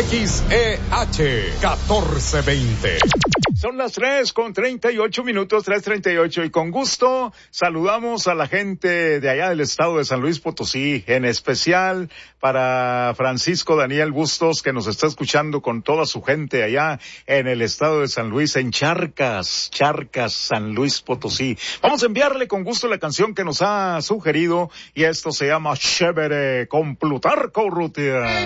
XEH 1420. Son las 3:38, 3:38, y con gusto saludamos a la gente de allá del estado de San Luis Potosí, en especial para Francisco Daniel Bustos, que nos está escuchando con toda su gente allá en el estado de San Luis, en Charcas, San Luis Potosí. Vamos a enviarle con gusto la canción que nos ha sugerido, y esto se llama Chévere, con Plutarco Urrutia.